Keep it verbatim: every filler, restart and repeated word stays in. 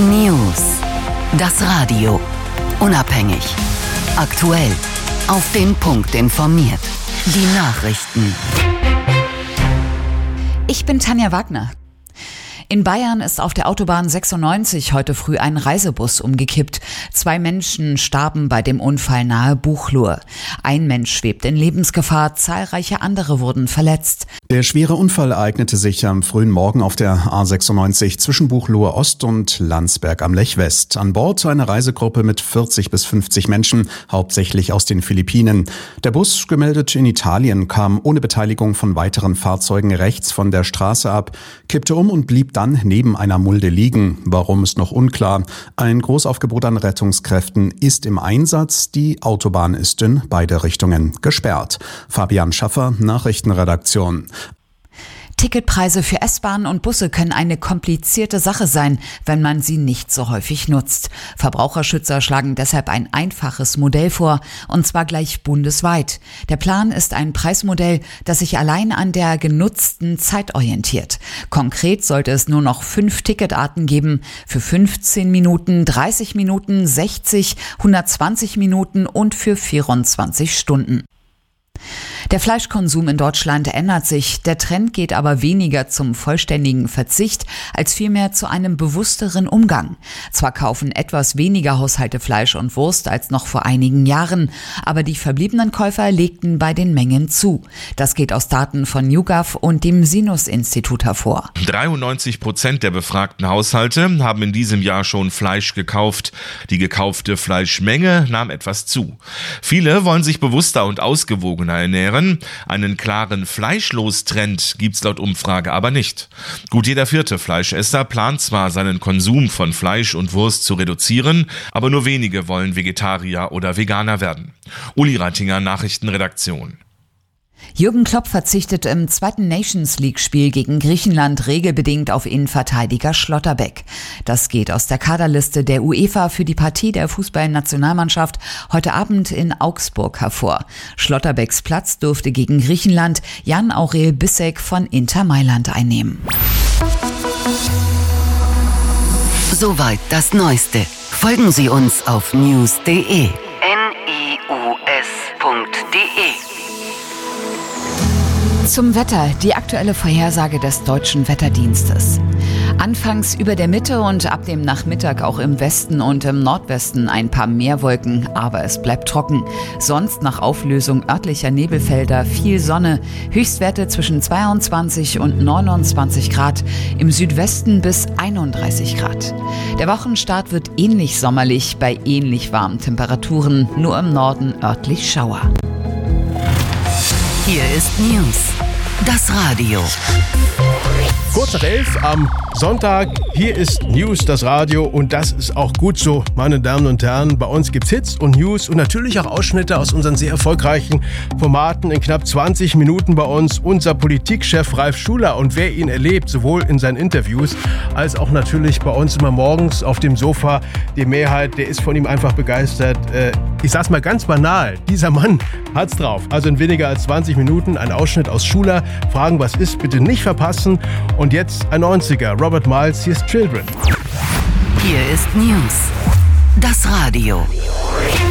News. Das Radio. Unabhängig. Aktuell. Auf den Punkt informiert. Die Nachrichten. Ich bin Tanja Wagner. In Bayern ist auf der Autobahn sechsundneunzig heute früh ein Reisebus umgekippt. Zwei Menschen starben bei dem Unfall nahe Buchloe. Ein Mensch schwebt in Lebensgefahr, zahlreiche andere wurden verletzt. Der schwere Unfall ereignete sich am frühen Morgen auf der A sechsundneunzig zwischen Buchloe Ost und Landsberg am Lech West. An Bord eine Reisegruppe mit vierzig bis fünfzig Menschen, hauptsächlich aus den Philippinen. Der Bus, gemeldet in Italien, kam ohne Beteiligung von weiteren Fahrzeugen rechts von der Straße ab, kippte um und blieb dann neben einer Mulde liegen. Warum ist noch unklar. Ein Großaufgebot an Rettungskräften ist im Einsatz. Die Autobahn ist in beide Richtungen gesperrt. Fabian Schaffer, Nachrichtenredaktion. Ticketpreise für S-Bahnen und Busse können eine komplizierte Sache sein, wenn man sie nicht so häufig nutzt. Verbraucherschützer schlagen deshalb ein einfaches Modell vor, und zwar gleich bundesweit. Der Plan ist ein Preismodell, das sich allein an der genutzten Zeit orientiert. Konkret sollte es nur noch fünf Ticketarten geben, für fünfzehn Minuten, dreißig Minuten, sechzig, hundertzwanzig Minuten und für vierundzwanzig Stunden. Der Fleischkonsum in Deutschland ändert sich, der Trend geht aber weniger zum vollständigen Verzicht, als vielmehr zu einem bewussteren Umgang. Zwar kaufen etwas weniger Haushalte Fleisch und Wurst als noch vor einigen Jahren, aber die verbliebenen Käufer legten bei den Mengen zu. Das geht aus Daten von YouGov und dem Sinus-Institut hervor. dreiundneunzig Prozent der befragten Haushalte haben in diesem Jahr schon Fleisch gekauft. Die gekaufte Fleischmenge nahm etwas zu. Viele wollen sich bewusster und ausgewogener ernähren. Einen klaren Fleischlos-Trend gibt's laut Umfrage aber nicht. Gut jeder vierte Fleischesser plant zwar, seinen Konsum von Fleisch und Wurst zu reduzieren, aber nur wenige wollen Vegetarier oder Veganer werden. Uli Reitinger, Nachrichtenredaktion. Jürgen Klopp verzichtet im zweiten Nations-League-Spiel gegen Griechenland regelbedingt auf Innenverteidiger Schlotterbeck. Das geht aus der Kaderliste der UEFA für die Partie der Fußballnationalmannschaft heute Abend in Augsburg hervor. Schlotterbecks Platz durfte gegen Griechenland Jan-Aurel Bissek von Inter Mailand einnehmen. Soweit das Neueste. Folgen Sie uns auf news punkt de. N I U S punkt de. Zum Wetter, die aktuelle Vorhersage des Deutschen Wetterdienstes. Anfangs über der Mitte und ab dem Nachmittag auch im Westen und im Nordwesten ein paar Meerwolken, aber es bleibt trocken. Sonst nach Auflösung örtlicher Nebelfelder viel Sonne, Höchstwerte zwischen zweiundzwanzig und neunundzwanzig Grad, im Südwesten bis einunddreißig Grad. Der Wochenstart wird ähnlich sommerlich bei ähnlich warmen Temperaturen, nur im Norden örtlich Schauer. Hier ist News. Das Radio. Kurz nach elf am Sonntag. Hier ist News, das Radio, und das ist auch gut so, meine Damen und Herren. Bei uns gibt's Hits und News und natürlich auch Ausschnitte aus unseren sehr erfolgreichen Formaten in knapp zwanzig Minuten bei uns. Unser Politikchef Ralf Schuler, und wer ihn erlebt, sowohl in seinen Interviews als auch natürlich bei uns immer morgens auf dem Sofa, die Mehrheit, der ist von ihm einfach begeistert. Ich sag's mal ganz banal, dieser Mann hat's drauf. Also in weniger als zwanzig Minuten ein Ausschnitt aus Schuler. Fragen, was ist, bitte nicht verpassen. Und jetzt ein neunziger, Robert Miles, hier ist Children. Hier ist News. Das Radio.